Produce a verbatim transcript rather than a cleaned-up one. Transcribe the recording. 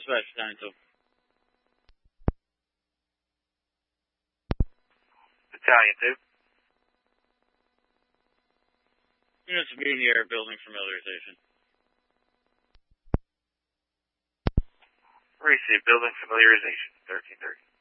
Dispatch nine two. Battalion two. Units will be in the air building familiarization. Receive building familiarization, thirteen thirty.